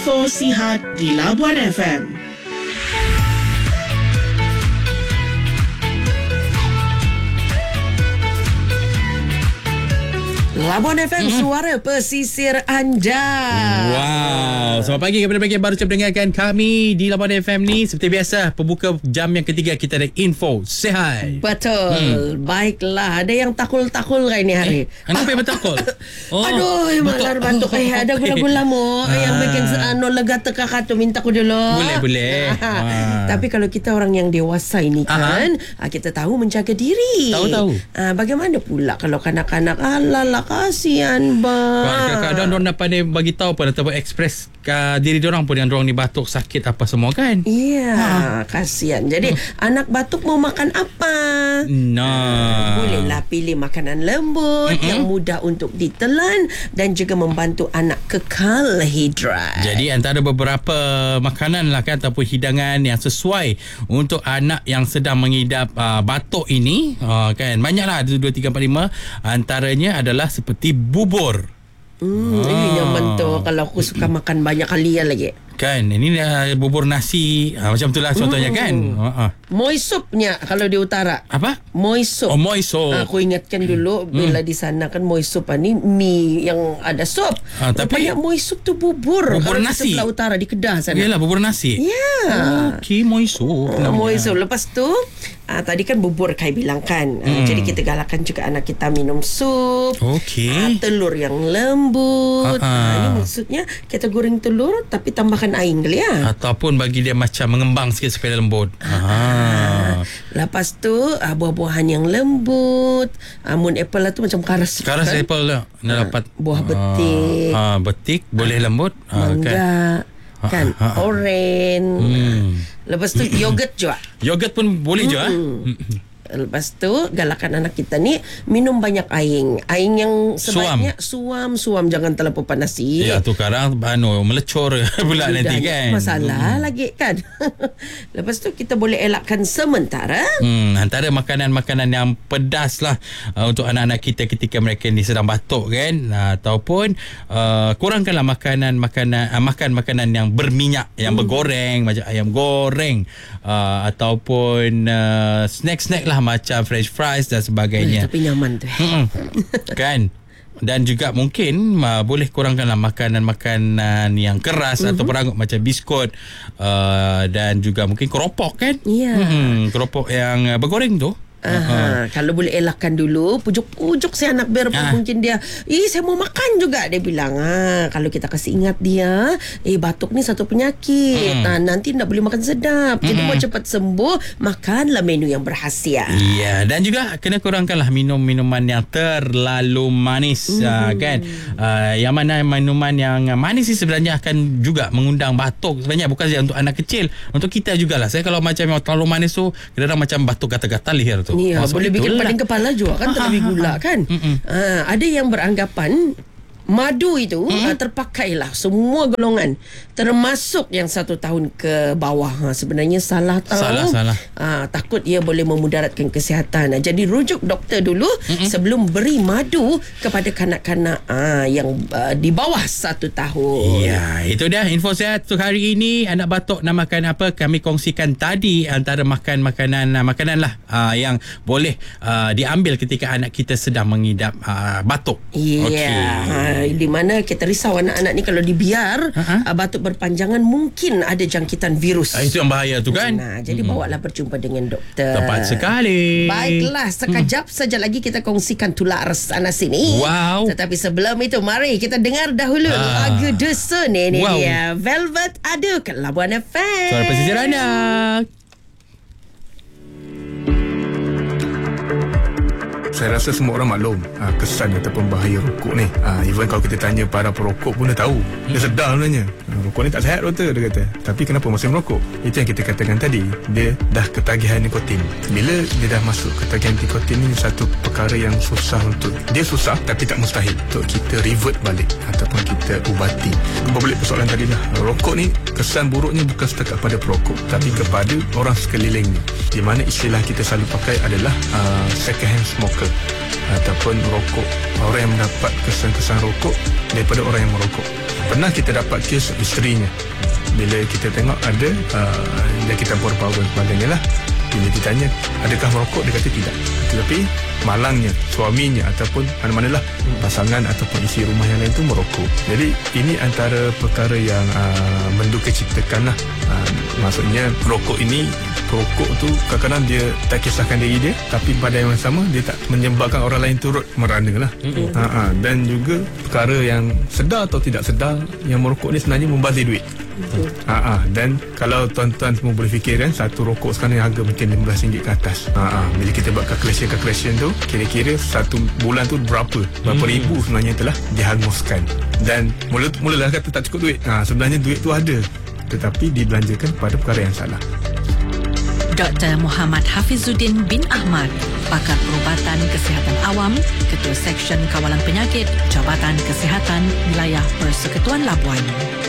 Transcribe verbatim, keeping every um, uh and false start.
Info Sihat di Labuan F M. Labuan F M, mm-hmm. Suara Pesisir anda. Wow. Selamat pagi kepada mereka yang baru saja mendengarkan kami di Labuan F M ni. Seperti biasa, pembuka jam yang ketiga kita ada Info Sihat. Betul. Hmm. Baiklah. Ada yang takul-takul hari ni hari. Eh, kenapa yang bertakul? Oh, aduh, malar batuk. Eh, ada gula-gula mo. Ah. Yang bikin ano, lega teka tu minta ko dulu. Boleh, boleh. Ah. Tapi kalau kita orang yang dewasa ini kan, ah. kita tahu menjaga diri. Tahu-tahu. Ah, bagaimana pula kalau kanak-kanak? Alah, kasihan bang. Kadang-kadang diorang dapat dia bagi tahu pun ataupun ekspres ke diri diorang pun yang diorang ni batuk, sakit apa semua kan. Iya, ha. Kasihan. Jadi hmm. anak batuk mau makan apa? Nah, bolehlah pilih makanan lembut mm-hmm. yang mudah untuk ditelan dan juga membantu anak kekal hidrat. Jadi antara beberapa makanan lah kan ataupun hidangan yang sesuai untuk anak yang sedang mengidap uh, batuk ini uh, kan banyaklah, ada dua, tiga, empat, lima. Antaranya adalah seperti bubur. Hmm, ah. Ini yang bentuk kalau aku suka makan banyak kalian lagi. Kan, ini uh, bubur nasi uh, macam itulah contohnya hmm. kan. Uh-uh. Moi supnya kalau di utara. Apa? Moi sup. Oh, moi sup. Aku ingatkan dulu hmm. bila di sana kan moi sup ni mie yang ada sup. Uh, tapi Rupanya moi sup tu bubur. Bubur kalau nasi. Sebelah utara di Kedah sana. Yalah, bubur nasi. Ya. Yeah. Okey, moi sup. Uh, moi sup. Lepas tu uh, tadi kan bubur Kai bilang kan. Uh, hmm. Jadi kita galakkan juga anak kita minum sup. Okey. Uh, telur yang lembut. Uh-uh. Uh, ini maksudnya kita goreng telur tapi tambahkan air kali ya. Ataupun bagi dia macam mengembang sikit supaya lembut. Ah. Lepas tu uh, buah-buahan yang lembut. uh, Moon apple lah tu macam karas. Karas kan? Apple lah. Nak uh, dapat buah betik. uh, uh, Betik boleh lembut. Mangga uh, kan, kan? Uh, uh, oren. Hmm. Lepas tu yogurt juga. Yogurt pun boleh juga. Hmm. Lepas tu galakkan anak kita ni minum banyak air. Air yang sebaiknya suam, suam, jangan terlalu panas. Ya tu sekarang anu melecor pula nanti kan. Masalah hmm. lagi kan. Lepas tu kita boleh elakkan sementara. Hmm, antara makanan-makanan yang pedas lah uh, untuk anak-anak kita ketika mereka ni sedang batuk kan, uh, ataupun uh, kurangkanlah makanan-makanan uh, makan makanan yang berminyak, yang hmm. bergoreng macam ayam goreng uh, ataupun uh, snack-snack lah macam french fries dan sebagainya. Eh, tapi nyaman tu. Kan? Dan juga mungkin uh, boleh kurangkanlah makanan-makanan yang keras mm-hmm. atau perangut macam biskut uh, dan juga mungkin keropok kan? Ya. Yeah. Hmm, keropok yang uh, bergoreng tu. Aha, uh-huh. Kalau boleh elakkan dulu, pujuk-pujuk si anak biar uh. mungkin dia, eh saya mau makan juga, dia bilang. Ah, kalau kita kasih ingat dia, eh batuk ni satu penyakit. Hmm. Ah, nanti tak boleh makan sedap. Jadi hmm. mau cepat sembuh, makanlah menu yang berkhasiat. Iya, dan juga kena kurangkanlah minum minuman yang terlalu manis, hmm. uh, kan. Uh, yang mana minuman yang manis ni sebenarnya akan juga mengundang batuk. Sebenarnya bukan saja untuk anak kecil, untuk kita jugalah. Saya kalau macam yang terlalu manis tu, kadang-kadang macam batuk gatal-gatal leher tu. Ya, oh, boleh bikin pening kepala juga kan, terlebih gula kan. Ha, ada yang beranggapan madu itu hmm? uh, terpakailah semua golongan termasuk yang satu tahun ke bawah. Ha, sebenarnya salah tahu. Salah, salah. Uh, takut ia boleh memudaratkan kesihatan. Uh, jadi rujuk doktor dulu hmm? sebelum beri madu kepada kanak-kanak uh, yang uh, di bawah satu tahun. Ya, itu dah info sihat untuk hari ini. Anak batuk nak makan apa? Kami kongsikan tadi antara makan makanan uh, makanan lah uh, yang boleh uh, diambil ketika anak kita sedang mengidap uh, batuk. Ya. Yeah. Okay. Di mana kita risau anak-anak ni kalau dibiar uh-huh. uh, batuk berpanjangan mungkin ada jangkitan virus. Uh, itu yang bahaya tu kan. Nah, jadi hmm. bawalah berjumpa dengan doktor. Tepat sekali. Baiklah, sekejap hmm. saja lagi kita kongsikan tular sana sini. Wow. Tetapi sebelum itu mari kita dengar dahulu uh. lagu Dusun ini wow. dia Velvet Adu ke Labuan F M. Suara pesisir anak. Saya rasa semua orang maklum uh, kesan ataupun bahaya rokok ni. uh, Even kalau kita tanya para perokok pun dia tahu. Dia sedar sebenarnya uh, rokok ni tak sihat doktor, dia kata. Tapi kenapa masih merokok? Itu yang kita katakan tadi. Dia dah ketagihan nikotin. Bila dia dah masuk ketagihan nikotin ni, satu perkara yang susah untuk, dia susah tapi tak mustahil untuk kita revert balik ataupun kita ubati. Berbalik persoalan tadi lah, rokok ni kesan buruknya bukan setakat pada perokok tapi kepada orang sekelilingnya, di mana istilah kita selalu pakai adalah uh, second hand smoker. smoker ataupun rokok. Orang yang mendapat kesan-kesan rokok daripada orang yang merokok. Pernah kita dapat kes isterinya. Bila kita tengok ada uh, dia kita bor power sebagainya lah. Bila ditanya adakah merokok, dia kata tidak. Tetapi malangnya suaminya ataupun mana-manalah pasangan ataupun isi rumah yang lain tu merokok. Jadi ini antara perkara yang uh, menduka citakan lah. Uh, maksudnya rokok ini, perokok tu kadang-kadang dia tak kisahkan diri dia, tapi pada yang sama dia tak menyebabkan orang lain turut merana lah. Mm-hmm. Ha-ha. Dan juga perkara yang sedar atau tidak sedar, yang merokok ni sebenarnya membazir duit. Betul. Ha-ha. Dan kalau tuan-tuan semua boleh fikir kan, satu rokok sekarang harga mungkin lima belas ringgit ke atas. Ha-ha. Bila kita buat calculation-calculation tu, kira-kira satu bulan tu berapa berapa hmm. ribu sebenarnya telah dihanguskan. Dan mula mulalah kata tak cukup duit. Ha, sebenarnya duit tu ada, tetapi dibelanjakan pada perkara yang salah. Doktor Muhammad Hafizuddin bin Ahmad, pakar perubatan kesihatan awam, Ketua Seksyen Kawalan Penyakit, Jabatan Kesihatan Wilayah Persekutuan Labuan.